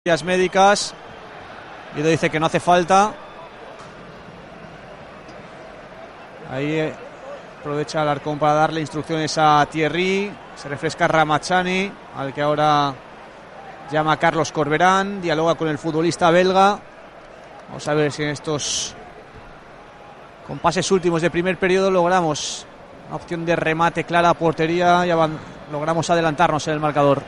Médicas. Guido dice que no hace falta. Ahí aprovecha Alarcón para darle instrucciones a Thierry. Se refresca Ramachani, al que ahora llama Carlos Corberán. Dialoga con el futbolista belga. Vamos a ver si en estos compases últimos de primer periodo logramos una opción de remate clara a portería. Logramos adelantarnos en el marcador.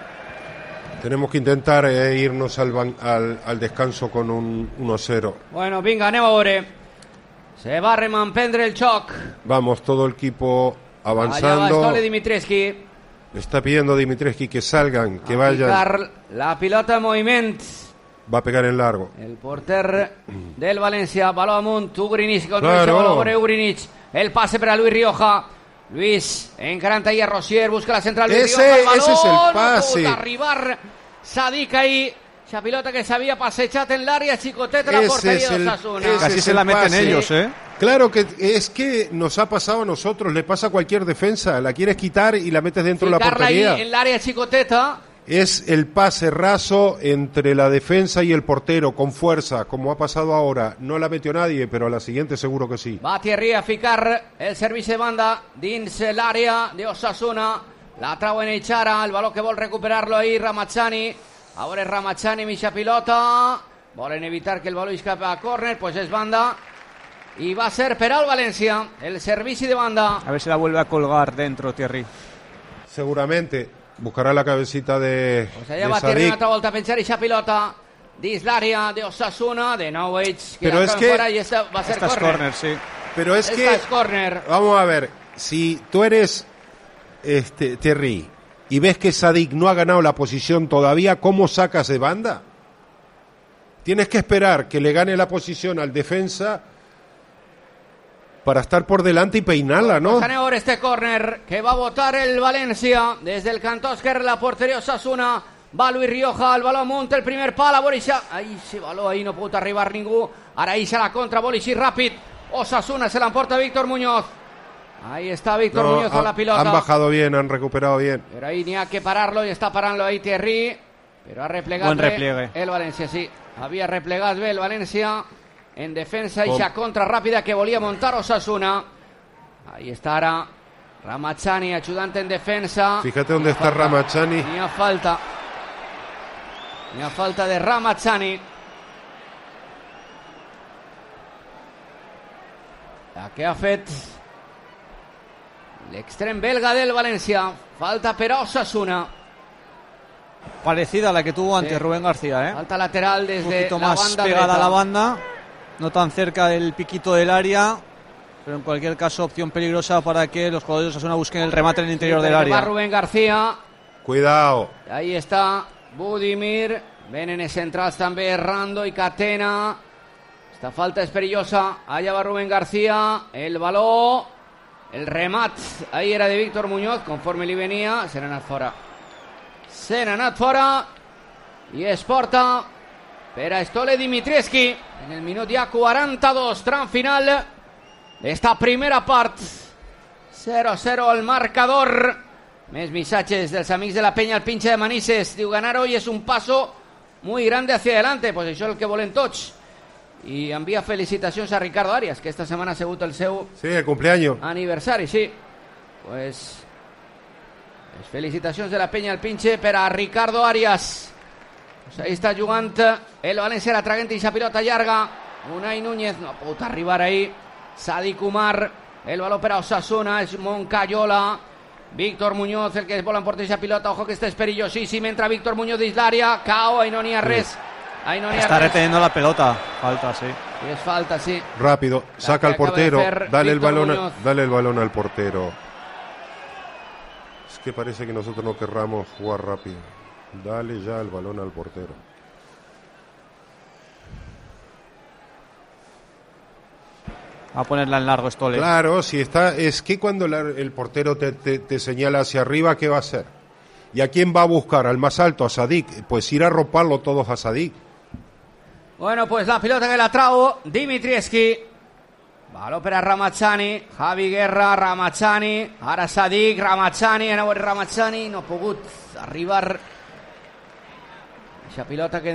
Tenemos que intentar irnos al descanso con un 1-0. Bueno, vinga, anem a veure. Se va a reemprendre el xoc. Vamos, todo el equipo avanzando. Allá va Stole Dimitrescu. Le está pidiendo a Dimitrescu que salgan, que vayan. La pilota en moviment. Va a pegar en largo. El porter del València, baló amunt, Ugrinic, contra el baló por Ugrinic. El pase para Luis Rioja. Luis encaranta ahí a Rosier, busca la central. Luis Rioja, el balón, ese es el pase. No pot arribar Sadik ahí. Esa pilota que se había pasejat en l'àrea xicoteta la portería de Osasuna. Casi se la meten ellos, ¿eh? Claro que es que nos ha pasado a nosotros, le pasa a cualquier defensa. La quieres quitar y la metes dentro de la portería. Ahí en l'àrea xicoteta. Es el pase raso entre la defensa y el portero, con fuerza, como ha pasado ahora. No la metió nadie, pero a la siguiente seguro que sí. Va Thierry a ficar el servici de banda dins l'àrea de Osasuna. La trau en Echara, el baló que vol recuperar-lo ahí Ramachani. Ahora es Ramachani, mitja pilota. Volen evitar que el baló escape a córner, pues es banda. Y va a ser per al València, el servici de banda. A ver si la vuelve a colgar dentro Thierry. Seguramente. Buscará la cabecita de pues allà va Thierry una altra volta a penjar eixa pilota dins l'àrea de Osasuna, de nou ells pero es que fuera y esta va a ser corner, sí. Pero es esta que es corner. Vamos a ver, si tú eres Thierry y ves que Sadik no ha ganado la posición todavía, ¿cómo sacas de banda? Tienes que esperar que le gane la posición al defensa para estar por delante y peinarla, ¿no? Pues ahora este córner que va a botar el València desde el cantó esquerre, la porteria Osasuna. Va Luis Rioja, el baló munta el primer pal a Borisha. Ahí se baló, ahí no pot arribar ningú. Ara hice la contra, Borisha ràpid. Osasuna se la emporta Víctor Muñoz. Ahí está Víctor Muñoz a la pilota. Han bajado bien, han recuperado bien. Pero ahí ni ha que pararlo y está parando ahí Thierry. Pero ha replegado el València, sí. Havia replegat bé el València en defensa y ya contra rápida que volía montar Osasuna. Ahí está ahora Ramachani, ayudante en defensa. Fíjate dónde está Ramachani. Ni a falta de Ramachani. La que ha fet l'extrem belga del València. Falta per a Osasuna. Parecida a la que tuvo ante Rubén García, ¿eh? Falta lateral desde un poquito la más banda pegada dreta. a la banda, no tan cerca del piquito del área, pero en cualquier caso opción peligrosa para que los jugadores de Osasuna busquen el remate en el interior del área. Va Rubén García. Cuidado. Ahí está Budimir. Venen centrals també Rando y Catena. Esta falta es perillosa. Allá va Rubén García. El baló. El remat. Ahí era de Víctor Muñoz. Conforme li venia. Se n'ha anat fora. I es porta per a Stole Dimitrescu en el minut ja 42, tram final d'esta primera part. 0-0 al marcador. Més missatges dels amics de la penya, el pinche de Manises diu, ganar hoy es un paso muy grande hacia adelante. Pues això és el que volen tots. I envia felicitacions a Ricardo Arias, que esta setmana ha sigut el seu el cumpleaños aniversari, sí. Pues felicitacions de la penya al pinche per a Ricardo Arias. Pues ahí està jugant el València, la traguent i pilota llarga. Unai Núñez no pot arribar ahí. Sadik Umar, el baló per a Osasuna, és Moncayola. Víctor Muñoz, el que vol emportar esa pilota. Ojo que este es perillosíssim. Entra Víctor Muñoz dins l'àrea. Cao, ahí no n'hi ha res. Está reteniendo la pelota. Falta, sí. Es falta, sí. Rápido, saca al portero. Dale el balón al portero. Es que parece que nosotros no querramos jugar rápido. Dale ya el balón al portero. Va a ponerla en largo Stole. Claro, si está, es que cuando el portero te señala hacia arriba, ¿qué va a hacer? ¿Y a quién va a buscar? ¿Al más alto? ¿A Sadik? Pues ir a roparlo todos a Sadik. Bueno, pues la pilota que la trau Dimitrescu. Baló per a Ramachani. Javi Guerra, Ramachani. Ara Sadik, Ramachani. Ramachani no ha pogut arribar Esa pilota que